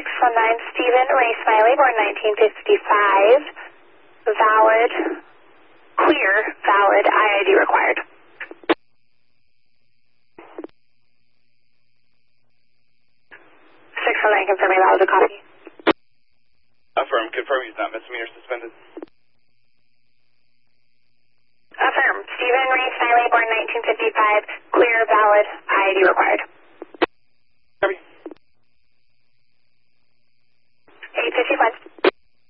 619 Stephen Ray Smiley, born 1955. Valid, clear, valid, IID required. 619 confirming that was a copy. Affirm, confirm he's not misdemeanor suspended. Affirm, Stephen Ray Smiley, born 1955. Clear, valid, IID required. Copy. 855.